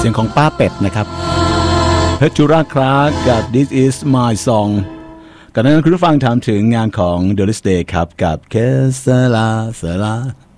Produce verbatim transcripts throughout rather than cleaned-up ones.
เสียงของป้าเป็ดนะครับเพชรจุราคลากับ This is my song กันนั้นคุณผู้ฟังถามถึงงานของ Doris Day ครับกับ Que sera sera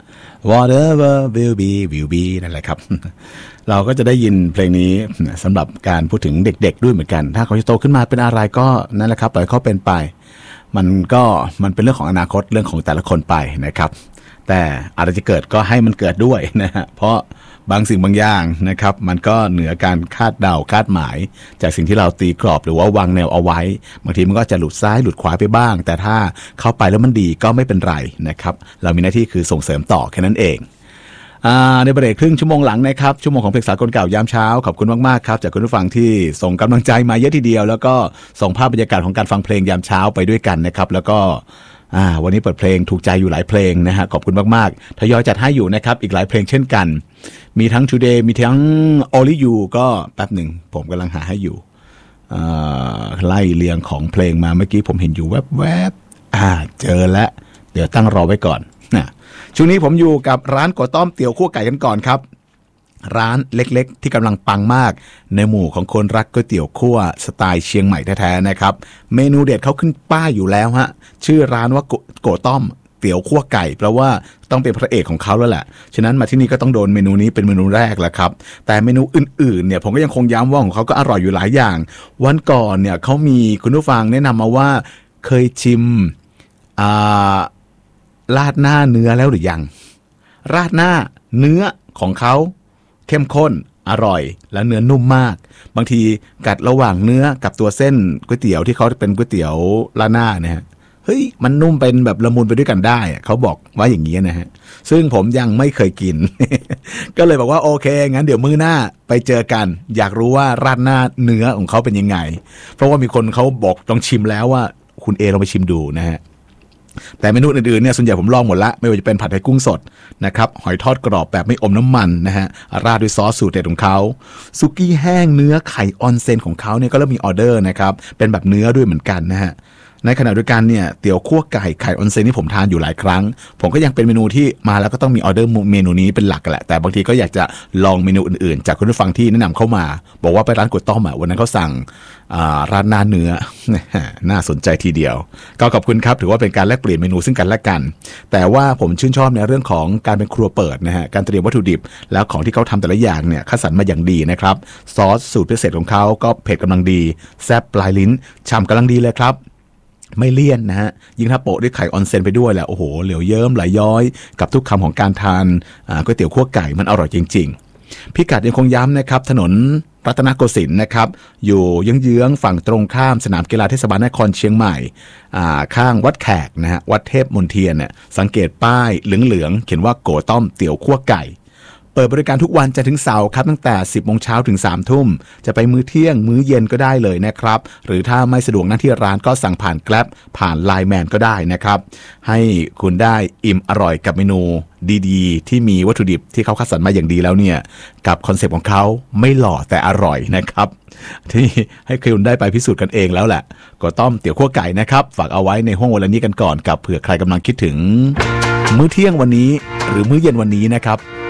whatever will be will be นั่นแหละครับเราก็จะได้ยินเพลงนี้สำหรับการพูดถึงเด็กๆด้วยเหมือนกันถ้าเขาจะโตขึ้นมาเป็นอะไรก็นั่นแหละครับปล่อยเขาเป็นไปมันก็มันเป็นเรื่องของอนาคตเรื่องของแต่ละคนไปนะครับแต่อะไรจะเกิดก็ให้มันเกิดด้วยนะฮะเพราะบางสิ่งบางอย่างนะครับมันก็เหนือการคาดเดาคาดหมายจากสิ่งที่เราตีกรอบหรือว่าวางแนวเอาไว้บางทีมันก็จะหลุดซ้ายหลุดขวาไปบ้างแต่ถ้าเข้าไปแล้วมันดีก็ไม่เป็นไรนะครับเรามีหน้าที่คือส่งเสริมต่อแค่นั้นเองในเบรกครึ่งชั่วโมงหลังนะครับชั่วโมงของเพลงสากลเก่ายามเช้าขอบคุณมากๆครับจากคุณผู้ฟังที่ส่งกำลังใจมาเยอะทีเดียวแล้วก็ส่งภาพบรรยากาศของการฟังเพลงยามเช้าไปด้วยกันนะครับแล้วก็วันนี้เปิดเพลงถูกใจอยู่หลายเพลงนะฮะขอบคุณมากๆทยอยจัดให้อยู่นะครับอีกหลายเพลงเช่นกันมีทั้ง Today มีทั้ง Only You ก็แป๊บหนึ่งผมกำลังหาให้อยู่ไล่เรียงของเพลงมาเมื่อกี้ผมเห็นอยู่แวบๆอ่าเจอแล้วเดี๋ยวตั้งรอไว้ก่อนนะช่วงนี้ผมอยู่กับร้านก๋วยต้มเตี๋ยวคั่วไก่กันก่อนครับร้านเล็กๆที่กำลังปังมากในหมู่ของคนรักก๋วยเตี๋ยวคั่วสไตล์เชียงใหม่แท้ๆนะครับเมนูเด็ดเขาขึ้นป้ายอยู่แล้วฮะชื่อร้านว่าโกต้มเตี๋ยวคั่วไก่เพราะว่าต้องเป็นพระเอกของเขาแล้วแหละฉะนั้นมาที่นี่ก็ต้องโดนเมนูนี้เป็นเมนูแรกแหละครับแต่เมนูอื่นๆเนี่ยผมก็ยังคงย้ำว่าของเขาก็อร่อยอยู่หลายอย่างวันก่อนเนี่ยเขามีคุณผู้ฟังแนะนำมาว่าเคยชิมอ่าราดหน้าเนื้อแล้วหรือยังราดหน้าเนื้อของเขาเข้มข้นอร่อยและเนื้อนุ่มมากบางทีกัดระหว่างเนื้อกับตัวเส้นก๋วยเตี๋ยวที่เขาเป็นก๋วยเตี๋ยวราดหน้าเนี่ยเฮ้ยมันนุ่มเป็นแบบละมุนไปด้วยกันได้เขาบอกว่าอย่างนี้นะฮะซึ่งผมยังไม่เคยกิน ก็เลยบอกว่าโอเคงั้นเดี๋ยวมื้อหน้าไปเจอกันอยากรู้ว่าราดหน้าเนื้อของเขาเป็นยังไงเพราะว่ามีคนเขาบอกต้องชิมแล้วว่าคุณเอลองไปชิมดูนะฮะแต่เมนูอื่นๆเนี่ยส่วนใหญ่ผมลองหมดละไม่ว่าจะเป็นผัดไทยกุ้งสดนะครับหอยทอดกรอบแบบไม่อมน้ำมันนะฮะราดด้วยซอสสูตรเด็ดของเขาซุกี้แห้งเนื้อไข่ออนเซนของเขาเนี่ยก็เริ่มมีออเดอร์นะครับเป็นแบบเนื้อด้วยเหมือนกันนะฮะในขณะเดียวกันเนี่ยเตี๋ยวคั่วไก่ไข่ออนเซนที่ผมทานอยู่หลายครั้งผมก็ยังเป็นเมนูที่มาแล้วก็ต้องมีออเดอร์เมนูนี้เป็นหลักแหละแต่บางทีก็อยากจะลองเมนูอื่นๆจากคุณผู้ฟังที่แนะนำเข้ามาบอกว่าไปร้านก๋วยต้มอ่ะวันนั้นเขาสั่งร้านหน้าเนื้อน่าสนใจทีเดียวก็ขอบคุณครับถือว่าเป็นการแลกเปลี่ยนเมนูซึ่งกันและกันแต่ว่าผมชื่นชอบในเรื่องของการเป็นครัวเปิดนะฮะการเตรียมวัตถุดิบแล้วของที่เขาทำแต่ละอย่างเนี่ยคัดสรรมาอย่างดีนะครับซอสสูตรพิเศษของเขาก็เผ็ดกำลังดีแซ่บปลายลิ้นฉ่ำกำลังดีเลยครับไม่เลี่ยนนะฮะยิ่งถ้าโปะด้วยไข่ออนเซนไปด้วยแหละโอ้โหเหลวเยิ้มไหลย้อยกับทุกคำของการทานก๋วยเตี๋ยวคั่วไก่มันอร่อยจริงๆพิกัดยังคงย้ำนะครับถนนรัตนโกสินทร์นะครับอยู่เยื้องๆฝั่งตรงข้ามสนามกีฬาเทศบาลนครเชียงใหม่ข้างวัดแขกนะฮะวัดเทพมนเทียนเนี่ยสังเกตป้ายเหลืองๆเขียนว่าโกต้มเตี๋ยวคั่วไก่เปิดบริการทุกวันจันทร์ถึงเสาร์ครับตั้งแต่ สิบโมงเช้าถึง สามทุ่มจะไปมื้อเที่ยงมื้อเย็นก็ได้เลยนะครับหรือถ้าไม่สะดวกนั่งที่ร้านก็สั่งผ่านแกร็บผ่านไลน์แมนก็ได้นะครับให้คุณได้อิ่มอร่อยกับเมนูดีๆที่มีวัตถุดิบที่เขาคัดสรรมาอย่างดีแล้วเนี่ยกับคอนเซ็ปต์ของเขาไม่หล่อแต่อร่อยนะครับที่ให้คุณได้ไปพิสูจน์กันเองแล้วแหละก็ต้มเตี๋ยวคั่วไก่นะครับฝากเอาไว้ในห้องวันนี้กันก่อนกับเผื่อใครกำลังคิดถึงมื้อเที่ยงวันนี้หรือมื้อเย็นวันนี้นะครับ